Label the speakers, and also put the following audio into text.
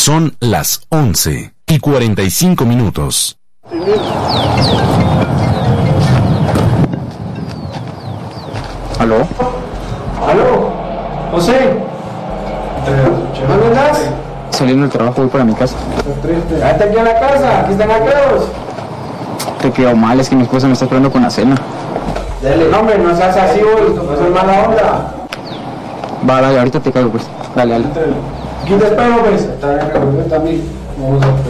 Speaker 1: Son las 11:45.
Speaker 2: ¿Aló?
Speaker 3: ¿Aló? José. ¿Dónde estás?
Speaker 2: Saliendo del trabajo, voy para mi casa.
Speaker 3: Quédate aquí en la casa, aquí están aquellos.
Speaker 2: Te he quedado mal, es que mi esposa me está esperando con la cena.
Speaker 3: Dale, no hombre, no seas así hoy, no seas mala onda.
Speaker 2: Va, dale, ahorita te caigo pues. Dale.
Speaker 3: Aquí te espero pues. Está bien, también. Vamos a